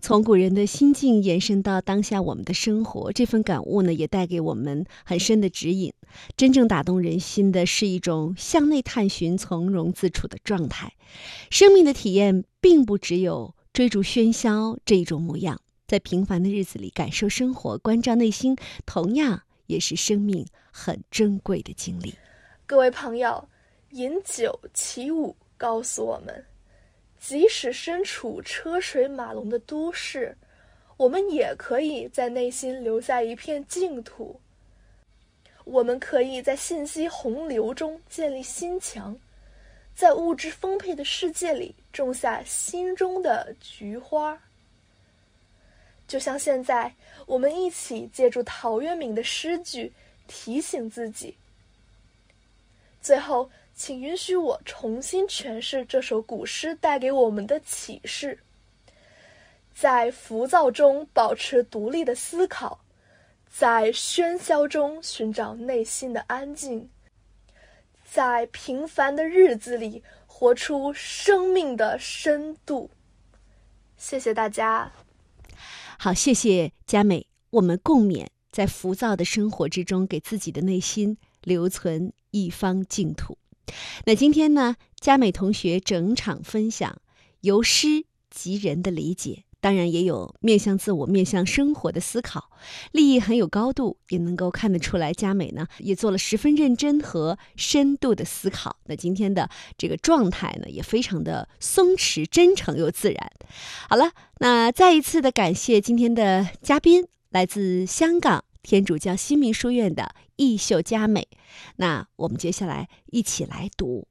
从古人的心境延伸到当下我们的生活，这份感悟呢，也带给我们很深的指引。真正打动人心的是一种向内探寻、从容自处的状态。生命的体验并不只有追逐喧嚣这一种模样，在平凡的日子里感受生活、关照内心，同样也是生命很珍贵的经历。 各位朋友，饮酒起舞告诉我们，即使身处车水马龙的都市，我们也可以在内心留下一片净土。我们可以在信息洪流中建立心墙，在物质丰沛的世界里种下心中的菊花。就像现在，我们一起借助陶渊明的诗句提醒自己。最后，请允许我重新诠释这首古诗带给我们的启示：在浮躁中保持独立的思考，在喧嚣中寻找内心的安静，在平凡的日子里活出生命的深度。谢谢大家。 好，谢谢佳美，我们共勉，在浮躁的生活之中，给自己的内心留存一方净土。那今天呢，佳美同学整场分享由诗及人的理解，当然也有面向自我、面向生活的思考，立意很有高度，也能够看得出来，佳美呢也做了十分认真和深度的思考。那今天的这个状态呢，也非常的松弛、真诚又自然。好了，那再一次的感谢今天的嘉宾，来自香港天主教新民书院的艺秀佳美。那我们接下来一起来读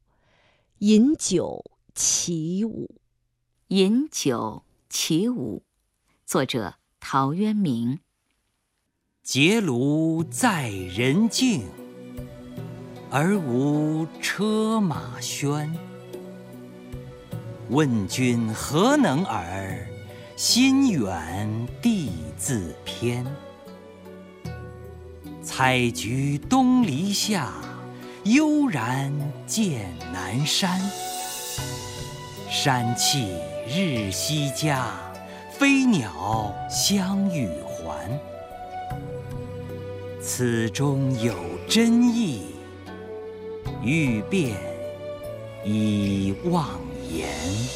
《饮酒起舞》。 饮酒起舞，作者陶渊明。 结庐在人境，而无车马喧。问君何能尔？心远地自偏。采菊东篱下，悠然见南山。山气日夕佳，飞鸟相与还。此中有真意，欲辨已忘言。